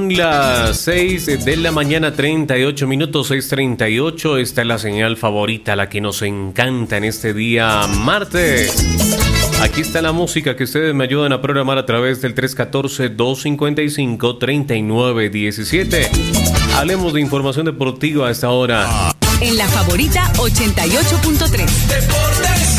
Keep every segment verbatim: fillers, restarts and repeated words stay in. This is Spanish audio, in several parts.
Son las seis de la mañana, treinta y ocho minutos, seis treinta y ocho. Esta es la señal favorita, la que nos encanta en este día martes. Aquí está la música que ustedes me ayudan a programar a través del tres uno cuatro, dos cinco cinco, tres nueve uno siete. Hablemos de información deportiva a esta hora. En la favorita ochenta y ocho punto tres. Deportes.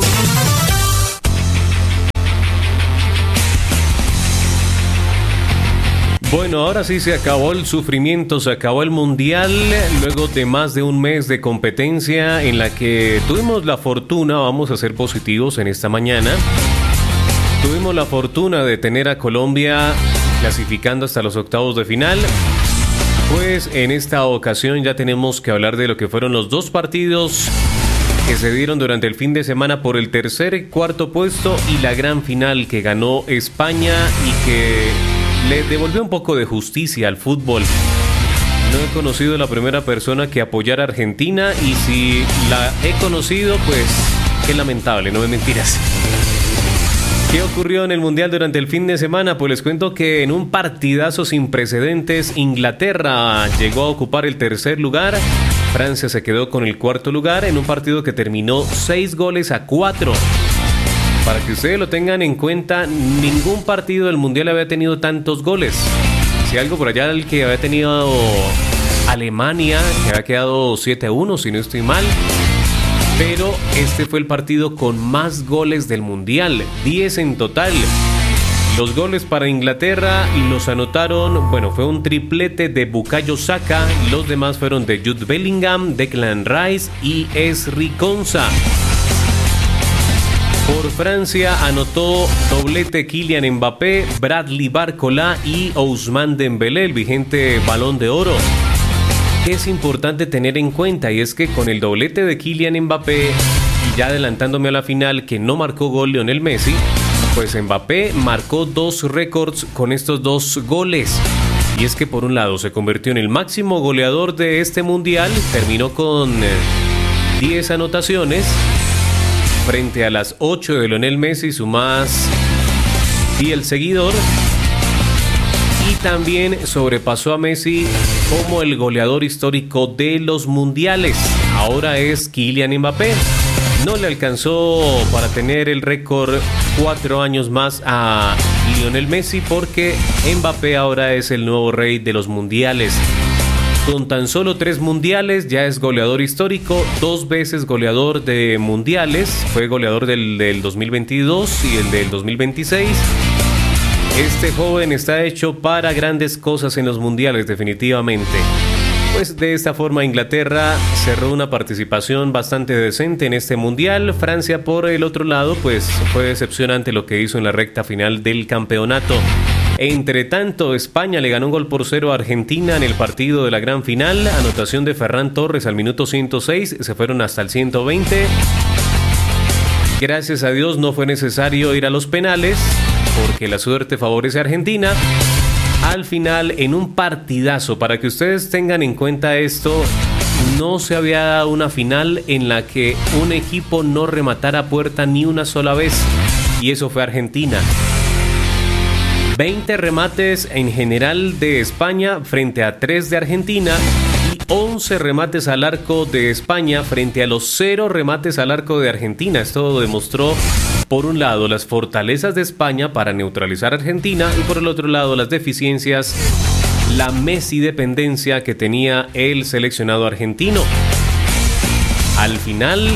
Bueno, ahora sí se acabó el sufrimiento, se acabó el mundial, luego de más de un mes de competencia en la que tuvimos la fortuna, vamos a ser positivos en esta mañana, tuvimos la fortuna de tener a Colombia clasificando hasta los octavos de final. Pues en esta ocasión ya tenemos que hablar de lo que fueron los dos partidos que se dieron durante el fin de semana por el tercer y cuarto puesto y la gran final que ganó España y que le devolvió un poco de justicia al fútbol. No he conocido a la primera persona que apoyara a Argentina y si la he conocido, pues qué lamentable, no me mentiras. ¿Qué ocurrió en el Mundial durante el fin de semana? Pues les cuento que en un partidazo sin precedentes, Inglaterra llegó a ocupar el tercer lugar, Francia se quedó con el cuarto lugar en un partido que terminó seis goles a cuatro. Para que ustedes lo tengan en cuenta, ningún partido del Mundial había tenido tantos goles. Si algo por allá el que había tenido Alemania, que había quedado siete a uno, si no estoy mal. Pero este fue el partido con más goles del Mundial, diez en total. Los goles para Inglaterra los anotaron, bueno, fue un triplete de Bukayo Saka, los demás fueron de Jude Bellingham, Declan Rice y Ezri Konsa. Por Francia anotó doblete Kylian Mbappé, Bradley Barcola y Ousmane Dembélé, el vigente Balón de Oro. Que es importante tener en cuenta y es que con el doblete de Kylian Mbappé y ya adelantándome a la final que no marcó gol Lionel Messi, pues Mbappé marcó dos récords con estos dos goles. Y es que por un lado se convirtió en el máximo goleador de este mundial, terminó con diez anotaciones frente a las ocho de Lionel Messi, su más fiel seguidor. Y también sobrepasó a Messi como el goleador histórico de los mundiales. Ahora es Kylian Mbappé. No le alcanzó para tener el récord cuatro años más a Lionel Messi porque Mbappé ahora es el nuevo rey de los mundiales. Con tan solo tres mundiales ya es goleador histórico, dos veces goleador de mundiales, fue goleador del, del dos mil veintidós y el del dos mil veintiséis. Este joven está hecho para grandes cosas en los mundiales, definitivamente. Pues de esta forma Inglaterra cerró una participación bastante decente en este mundial. Francia por el otro lado pues fue decepcionante lo que hizo en la recta final del campeonato. Entre tanto, España le ganó un gol por cero a Argentina en el partido de la gran final. Anotación de Ferran Torres al minuto ciento seis, se fueron hasta el ciento veinte. Gracias a Dios no fue necesario ir a los penales, porque la suerte favorece a Argentina. Al final, en un partidazo, para que ustedes tengan en cuenta esto, no se había dado una final en la que un equipo no rematara puerta ni una sola vez, y eso fue Argentina. veinte remates en general de España frente a tres de Argentina y once remates al arco de España frente a los cero remates al arco de Argentina. Esto demostró, por un lado, las fortalezas de España para neutralizar a Argentina y por el otro lado, las deficiencias, la Messi dependencia que tenía el seleccionado argentino. Al final,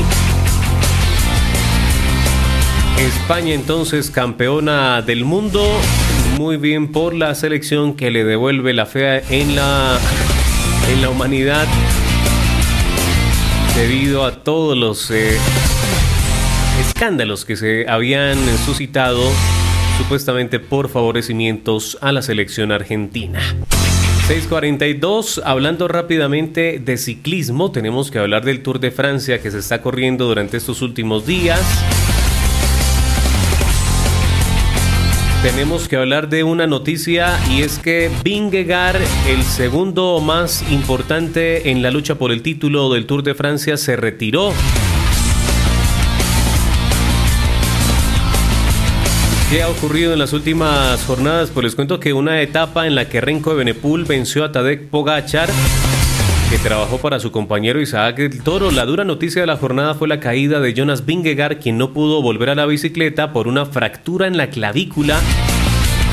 España entonces campeona del mundo. Muy bien por la selección que le devuelve la fe en la, en la humanidad debido a todos los eh, escándalos que se habían suscitado supuestamente por favorecimientos a la selección argentina. seis cuarenta y dos, hablando rápidamente de ciclismo, tenemos que hablar del Tour de Francia que se está corriendo durante estos últimos días. Tenemos que hablar de una noticia y es que Vingegaard, el segundo más importante en la lucha por el título del Tour de Francia, se retiró. ¿Qué ha ocurrido en las últimas jornadas? Pues les cuento que una etapa en la que Renko Evenepoel venció a Tadej Pogačar, que trabajó para su compañero Isaac del Toro. La dura noticia de la jornada fue la caída de Jonas Vingegaard, quien no pudo volver a la bicicleta por una fractura en la clavícula